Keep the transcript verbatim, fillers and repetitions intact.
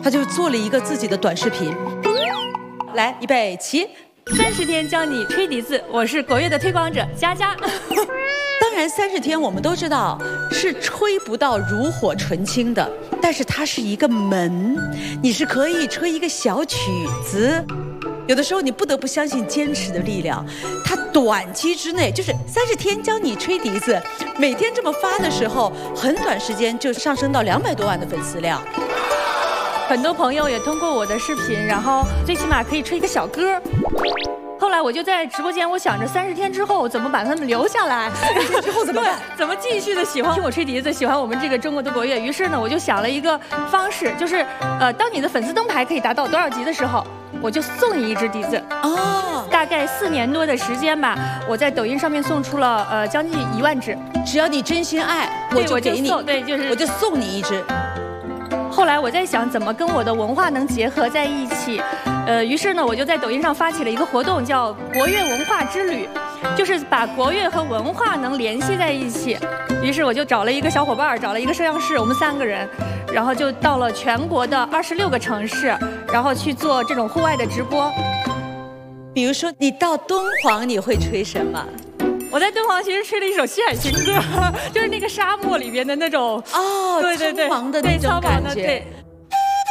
他就做了一个自己的短视频。来，预备起。 三十天教你吹笛子，我是国乐的推广者佳佳。 当然，三十天我们都知道是吹不到炉火纯青的，但是它是一个门，你是可以吹一个小曲子。有的时候你不得不相信坚持的力量，它短期之内就是三十天教你吹笛子，每天这么发的时候，很短时间就上升到两百多万的粉丝量。 很多朋友也通过我的视频，然后最起码可以吹一个小歌。后来我就在直播间，我想着三十天之后怎么把他们留下来， 之后怎么办？ 怎么继续的喜欢听我吹笛子，喜欢我们这个中国的国乐。于是呢，我就想了一个方式，就是呃，当你的粉丝灯牌可以达到多少级的时候，我就送你一支笛子。哦，大概四年多的时间吧，我在抖音上面送出了呃将近一万支。 只要你真心爱，我就给你， 对，就是我就送你一支。 后来我在想怎么跟我的文化能结合在一起，呃，于是呢，我就在抖音上发起了一个活动，叫国乐文化之旅，就是把国乐和文化能联系在一起。于是我就找了一个小伙伴，找了一个摄像师，我们三个人，然后就到了全国的二十六个城市，然后去做这种户外的直播。 比如说，你到敦煌，你会吹什么？ 我在敦煌其实吹了一首西海情歌，就是那个沙漠里边的那种哦， 对对对， 苍茫的那种感觉。 对。